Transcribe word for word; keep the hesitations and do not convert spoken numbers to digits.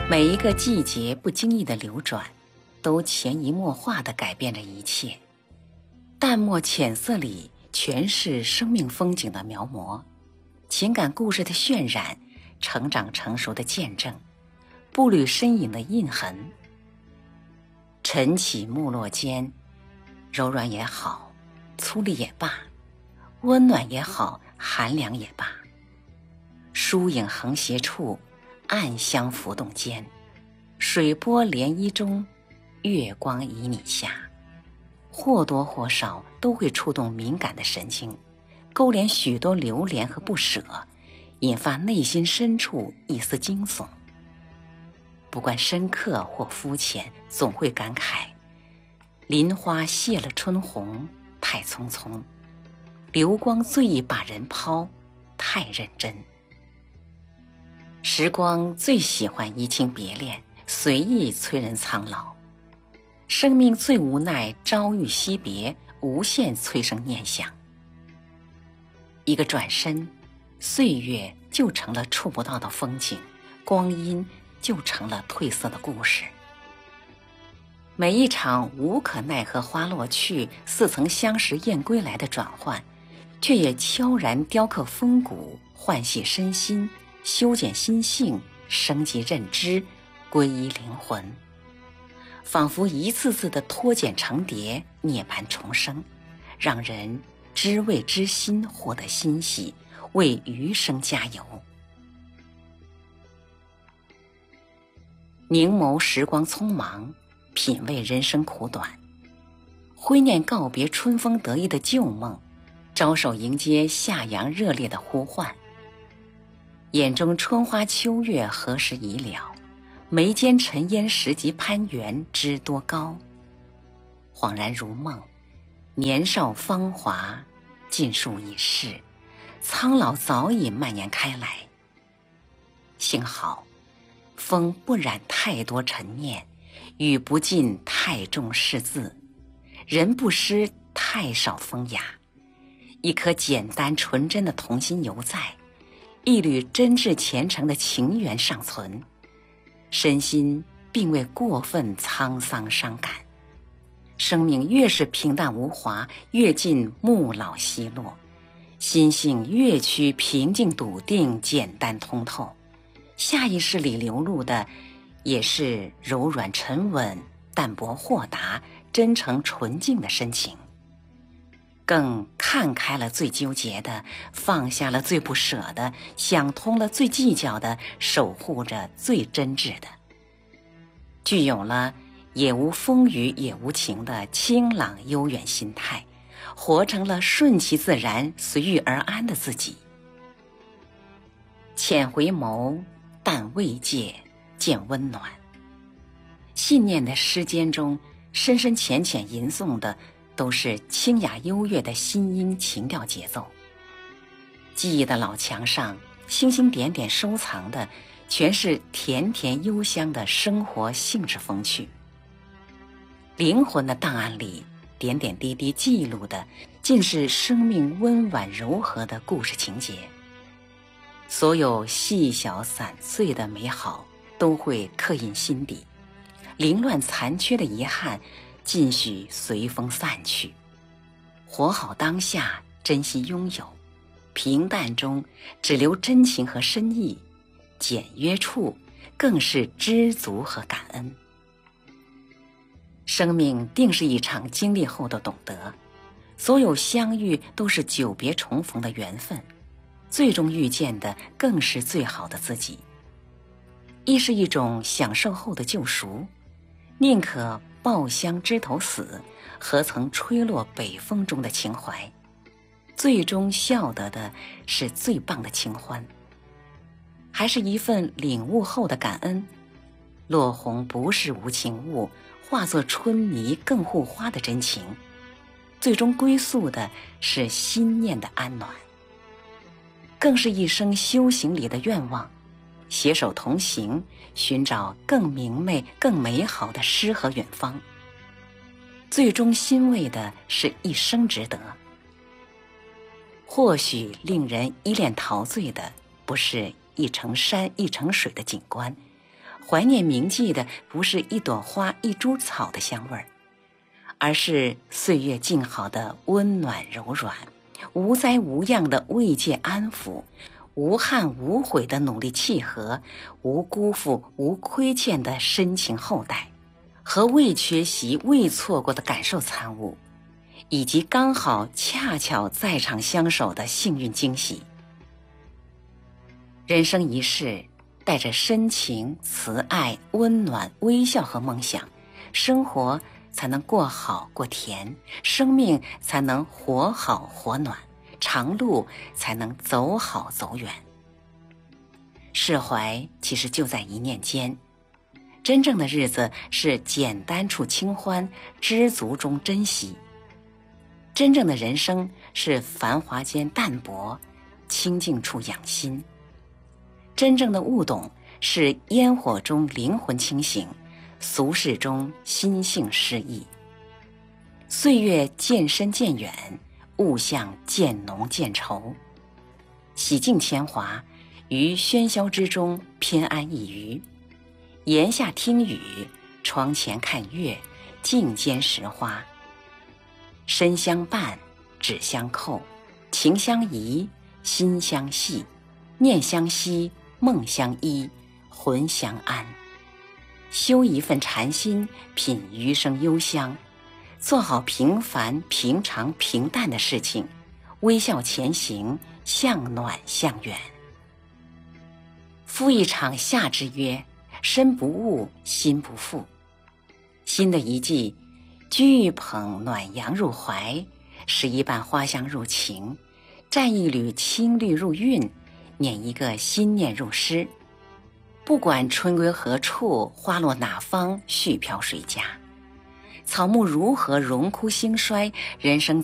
每一个季节不经意的流转，都潜移默化地改变着一切。淡墨浅色里全是生命风景的描摹，情感故事的渲染，成长成熟的见证，步履身影的印痕。晨起暮落间，柔软也好，粗粝也罢，温暖也好，寒凉也罢，疏影横斜处，暗香浮动间，水波涟漪中，月光旖旎下，或多或少都会触动敏感的神经，勾连许多留恋和不舍，引发内心深处一丝惊悚。不管深刻或肤浅，总会感慨：林花谢了春红，太匆匆；流光最易把人抛，太认真。时光最喜欢移情别恋，随意催人苍老；生命最无奈朝遇夕别，无限催生念想。一个转身，岁月就成了触不到的风景，光阴就成了褪色的故事。每一场无可奈何花落去，似曾相识燕归来的转换，却也悄然雕刻风骨，唤醒身心，修剪心性，升级认知，皈依灵魂，仿佛一次次的脱茧成蝶，涅槃重生，让人知味之心获得欣喜，为余生加油。凝眸时光匆忙，品味人生苦短，挥念告别春风得意的旧梦，招手迎接夏阳热烈的呼唤。眼中春花秋月何时已了，眉间尘烟时即攀援知多高。恍然如梦，年少芳华尽数已逝，苍老早已蔓延开来。幸好风不染太多尘念，雨不尽太重世字，人不失太少风雅。一颗简单纯真的童心犹在，一缕真挚虔诚的情缘尚存，身心并未过分沧桑伤感。生命越是平淡无华，越近暮老稀落，心性越趋平静笃定，简单通透。下意识里流露的也是柔软沉稳、淡泊豁达、真诚纯净的深情，更看开了最纠结的，放下了最不舍的，想通了最计较的，守护着最真挚的，具有了也无风雨也无晴的清朗悠远心态，活成了顺其自然、随遇而安的自己。浅回眸，淡慰藉，见温暖。信念的诗间中，深深浅浅吟诵的都是清雅优越的心音情调节奏。记忆的老墙上，星星点点收藏的全是甜甜幽香的生活性质风趣。灵魂的档案里，点点滴滴记录的尽是生命温婉柔和的故事情节。所有细小散碎的美好都会刻印心底，凌乱残缺的遗憾尽许随风散去。活好当下，珍惜拥有，平淡中只留真情和深意，简约处更是知足和感恩。生命定是一场经历后的懂得，所有相遇都是久别重逢的缘分，最终遇见的更是最好的自己。亦是一种享受后的救赎，宁可抱香枝头死，何曾吹落北风中的情怀。最终笑得的是最棒的清欢，还是一份领悟后的感恩。落红不是无情物，化作春泥更护花的真情，最终归宿的是心念的安暖，更是一生修行里的愿望。携手同行，寻找更明媚更美好的诗和远方，最终欣慰的是一生值得。或许令人依恋陶醉的不是一程山一程水的景观， 怀念铭记的不是一朵花一株草的香味儿，而是岁月静好的温暖柔软，无灾无恙的慰藉安抚，无憾无悔的努力契合，无辜负无亏欠的深情厚待，和未缺席未错过的感受参悟，以及刚好恰巧在场相守的幸运惊喜。人生一世，带着深情、慈爱、温暖、微笑和梦想，生活才能过好过甜，生命才能活好活暖，长路才能走好走远。释怀其实就在一念间，真正的日子是简单处清欢，知足中珍惜。真正的人生是繁华间淡泊，清静处养心。真正的悟懂是烟火中灵魂清醒，俗世中心性诗意。岁月渐深渐远，物象渐浓渐稠。洗净铅华，于喧嚣之中偏安一隅。檐下听雨，窗前看月，镜间拾花。身相伴，指相扣，情相宜，心相系，念相惜，梦相依，魂相安。修一份禅心，品余生幽香，做好平凡平常平淡的事情，微笑前行，向暖向远。敷一场夏之约，身不误，心不负。新的一季，掬一捧暖阳入怀，拾一瓣花香入情，蘸一缕青绿入韵，念一个心念入诗。不管春归何处，花落哪方，絮飘谁家，草木如何荣枯兴衰，人生